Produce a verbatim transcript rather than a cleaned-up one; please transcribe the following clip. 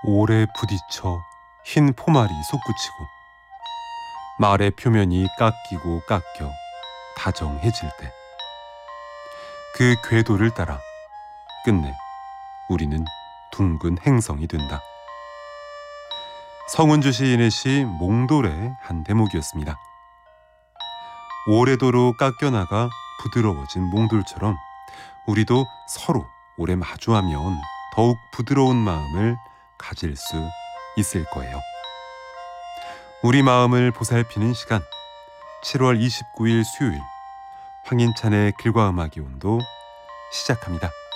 오래 부딪혀 흰 포말이 솟구치고 말의 표면이 깎이고 깎여 다정해질 때 그 궤도를 따라 끝내 우리는 둥근 행성이 된다. 성운주 시인의 시 몽돌의 한 대목이었습니다. 오래도록 깎여나가 부드러워진 몽돌처럼 우리도 서로 오래 마주하면 더욱 부드러운 마음을 가질 수 있을 거예요. 우리 마음을 보살피는 시간, 칠월 이십구일 수요일 황인찬의 글과 음악의 온도 시작합니다.